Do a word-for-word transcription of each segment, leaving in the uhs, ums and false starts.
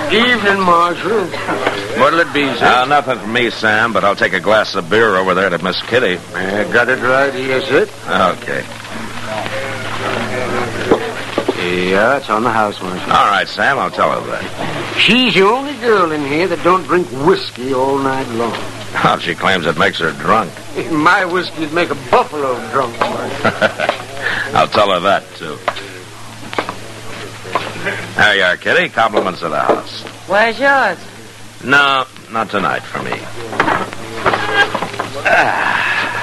Evening, Marshal. What'll it be, sir? Uh, nothing for me, Sam, but I'll take a glass of beer over there to Miss Kitty. I got it right here, sir. Okay. Yeah, it's on the house, Marshal. All right, Sam, I'll tell her that. She's the only girl in here that don't drink whiskey all night long. Oh, she claims it makes her drunk. My whiskey'd make a buffalo drunk, Marshal. I'll tell her that, too. There you are, Kitty. Compliments of the house. Where's yours? No, not tonight for me. Ah.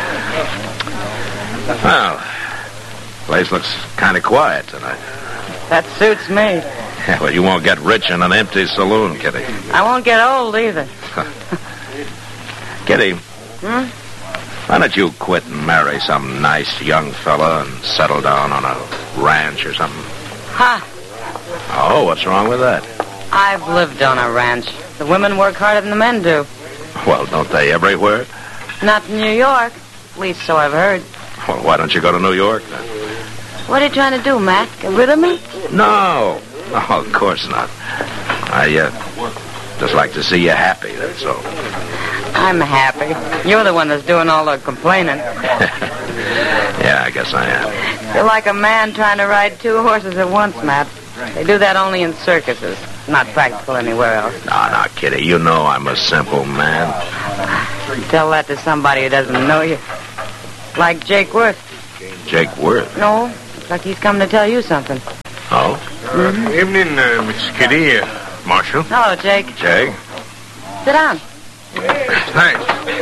Well, place looks kind of quiet tonight. That suits me. Yeah, well, you won't get rich in an empty saloon, Kitty. I won't get old either. Kitty, Hmm? why don't you quit and marry some nice young fella and settle down on a ranch or something? Ha! Oh, what's wrong with that? I've lived on a ranch. The women work harder than the men do. Well, don't they everywhere? Not in New York. At least so I've heard. Well, why don't you go to New York then? What are you trying to do, Matt? Get rid of me? No. No, of course not. I, uh, just like to see you happy, that's all. I'm happy. You're the one that's doing all the complaining. Yeah, I guess I am. You're like a man trying to ride two horses at once, Matt. They do that only in circuses. Not practical anywhere else. No, no, Kitty, you know I'm a simple man. Tell that to somebody who doesn't know you. Like Jake Worth. Jake Worth? No, looks like he's come to tell you something. Oh? Mm-hmm. Evening, uh, Miss Kitty, uh, Marshal. Hello, Jake. Jake? Sit down. Thanks.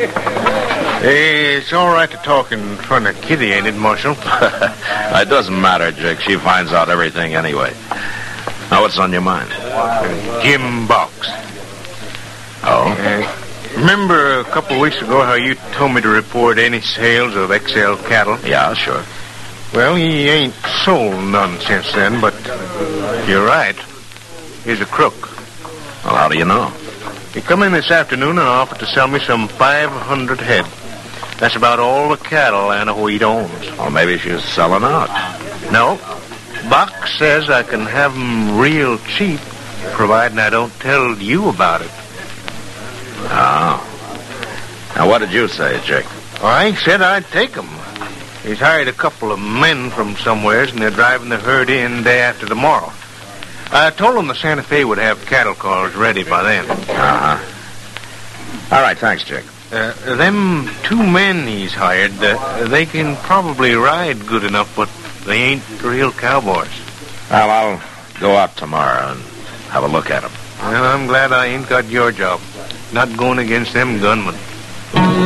Hey, it's all right to talk in front of Kitty, ain't it, Marshal? It doesn't matter, Jake. She finds out everything anyway. Now, what's on your mind? Uh, Jim Box. Oh? Uh, remember a couple of weeks ago how you told me to report any sales of X L cattle? Yeah, sure. Well, he ain't sold none since then, but you're right. He's a crook. Well, how do you know? He come in this afternoon and offered to sell me some five hundred head. That's about all the cattle Anna Wheat owns. Well, maybe she's selling out. No. Box says I can have 'em real cheap, providing I don't tell you about it. Oh. Now, what did you say, Jake? Well, I said I'd take 'em. He's hired a couple of men from somewheres, and they're driving the herd in day after tomorrow. I told them the Santa Fe would have cattle cars ready by then. Uh-huh. All right, thanks, Jake. Uh, them two men he's hired, uh, they can probably ride good enough, but they ain't real cowboys. Well, I'll go out tomorrow and have a look at them. Well, I'm glad I ain't got your job. Not going against them gunmen.